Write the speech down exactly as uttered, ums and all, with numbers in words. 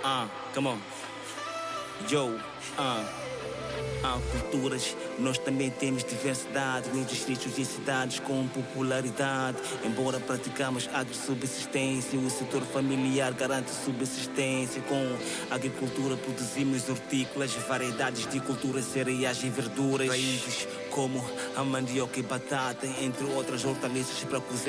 Ah, come on. Yo, ah. Há culturas, nós também temos diversidade nos distritos e cidades com popularidade. Embora praticamos agrosubsistência, o setor familiar garante subsistência. Com agricultura produzimos hortícolas, variedades de culturas, cereais e verduras. Raízes como a mandioca e batata, entre outras hortaliças para cozer.